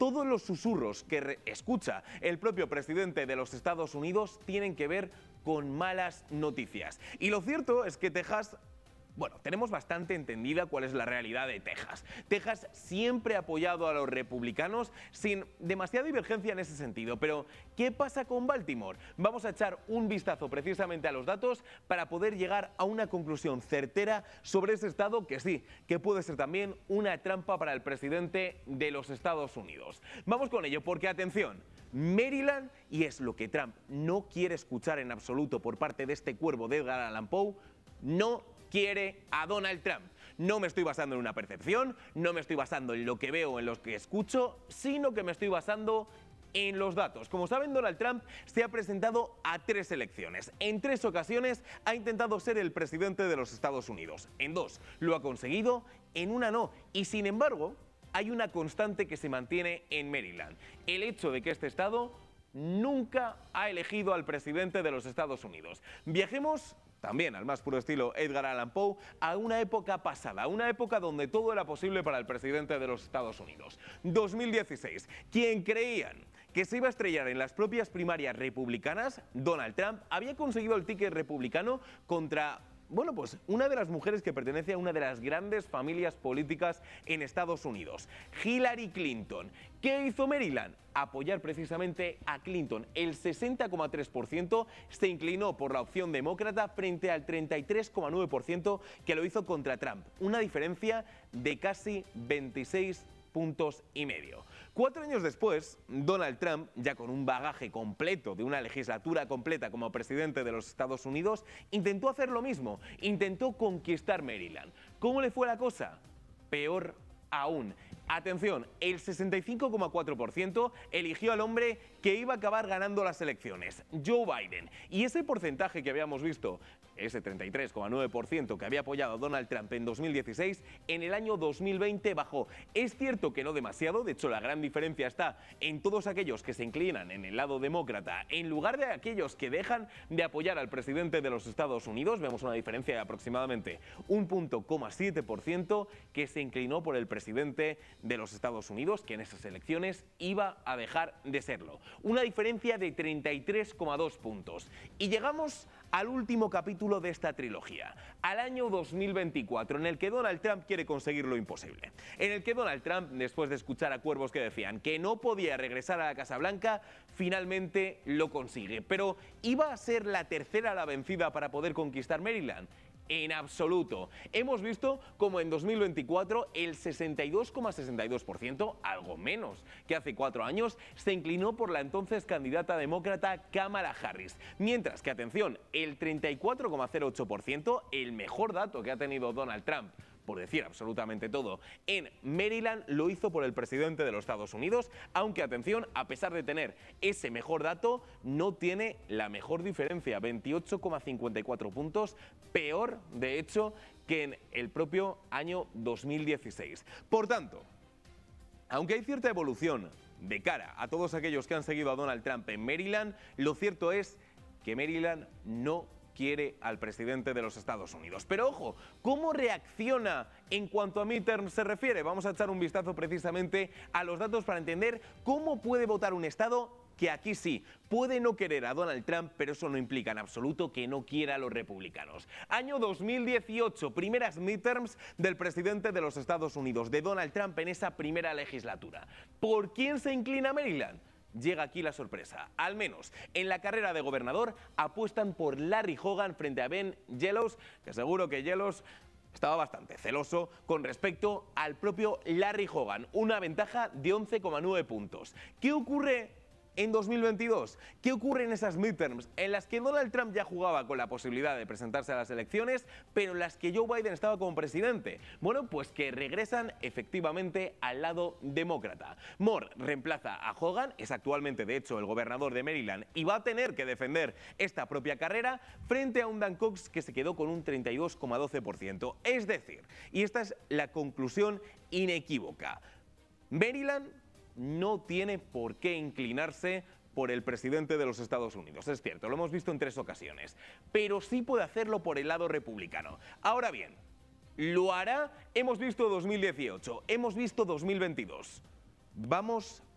todos los susurros que escucha el propio presidente de los Estados Unidos tienen que ver con malas noticias. Y lo cierto es que Texas... Bueno, tenemos bastante entendida cuál es la realidad de Texas. Texas siempre ha apoyado a los republicanos sin demasiada divergencia en ese sentido. Pero, ¿qué pasa con Baltimore? Vamos a echar un vistazo precisamente a los datos para poder llegar a una conclusión certera sobre ese estado que sí, que puede ser también una trampa para el presidente de los Estados Unidos. Vamos con ello porque, atención, Maryland, y es lo que Trump no quiere escuchar en absoluto por parte de este cuervo de Edgar Allan Poe, no quiere a Donald Trump. No me estoy basando en una percepción, no me estoy basando en lo que veo, en lo que escucho, sino que me estoy basando en los datos. Como saben, Donald Trump se ha presentado a 3 elecciones. En 3 ocasiones ha intentado ser el presidente de los Estados Unidos. En 2 lo ha conseguido, en una no. Y sin embargo, hay una constante que se mantiene en Maryland. El hecho de que este estado nunca ha elegido al presidente de los Estados Unidos. Viajemos también al más puro estilo Edgar Allan Poe, a una época pasada, una época donde todo era posible para el presidente de los Estados Unidos. 2016, quien creían que se iba a estrellar en las propias primarias republicanas, Donald Trump había conseguido el ticket republicano contra... Bueno, pues una de las mujeres que pertenece a una de las grandes familias políticas en Estados Unidos, Hillary Clinton. ¿Qué hizo Maryland? Apoyar precisamente a Clinton. El 60,3% se inclinó por la opción demócrata frente al 33,9% que lo hizo contra Trump. Una diferencia de casi 26 puntos y medio. 4 años después, Donald Trump, ya con un bagaje completo de una legislatura completa como presidente de los Estados Unidos, intentó hacer lo mismo, intentó conquistar Maryland. ¿Cómo le fue la cosa? Peor aún. Atención, el 65,4% eligió al hombre que iba a acabar ganando las elecciones, Joe Biden. Y ese porcentaje que habíamos visto, ese 33,9% que había apoyado a Donald Trump en 2016, en el año 2020 bajó. Es cierto que no demasiado, de hecho la gran diferencia está en todos aquellos que se inclinan en el lado demócrata, en lugar de aquellos que dejan de apoyar al presidente de los Estados Unidos. Vemos una diferencia de aproximadamente 1,7% que se inclinó por el presidente de los Estados Unidos, que en esas elecciones iba a dejar de serlo. Una diferencia de 33,2 puntos. Y llegamos al último capítulo de esta trilogía, al año 2024, en el que Donald Trump quiere conseguir lo imposible. En el que Donald Trump, después de escuchar a cuervos que decían que no podía regresar a la Casa Blanca, finalmente lo consigue. Pero ¿iba a ser la tercera la vencida para poder conquistar Maryland? En absoluto. Hemos visto como en 2024 el 62,62%, algo menos que hace 4 años, se inclinó por la entonces candidata demócrata Kamala Harris. Mientras que, atención, el 34,08%, el mejor dato que ha tenido Donald Trump, por decir absolutamente todo, en Maryland, lo hizo por el presidente de los Estados Unidos, aunque, atención, a pesar de tener ese mejor dato, no tiene la mejor diferencia, 28,54 puntos, peor, de hecho, que en el propio año 2016. Por tanto, aunque hay cierta evolución de cara a todos aquellos que han seguido a Donald Trump en Maryland, lo cierto es que Maryland no quiere al presidente de los Estados Unidos. Pero ojo, ¿cómo reacciona en cuanto a midterms se refiere? Vamos a echar un vistazo precisamente a los datos para entender cómo puede votar un estado que aquí sí, puede no querer a Donald Trump, pero eso no implica en absoluto que no quiera a los republicanos. Año 2018, primeras midterms del presidente de los Estados Unidos, de Donald Trump en esa primera legislatura. ¿Por quién se inclina Maryland? Llega aquí la sorpresa. Al menos en la carrera de gobernador apuestan por Larry Hogan frente a Ben Jealous, que seguro que Jealous estaba bastante celoso con respecto al propio Larry Hogan. Una ventaja de 11,9 puntos. ¿Qué ocurre en 2022? ¿Qué ocurre en esas midterms en las que Donald Trump ya jugaba con la posibilidad de presentarse a las elecciones, pero en las que Joe Biden estaba como presidente? Bueno, pues que regresan efectivamente al lado demócrata. Moore reemplaza a Hogan, es actualmente de hecho el gobernador de Maryland y va a tener que defender esta propia carrera frente a un Dan Cox que se quedó con un 32,12%. Es decir, y esta es la conclusión inequívoca, Maryland no tiene por qué inclinarse por el presidente de los Estados Unidos. Es cierto, lo hemos visto en 3 ocasiones, pero sí puede hacerlo por el lado republicano. Ahora bien, ¿lo hará? Hemos visto 2018, hemos visto 2022. Vamos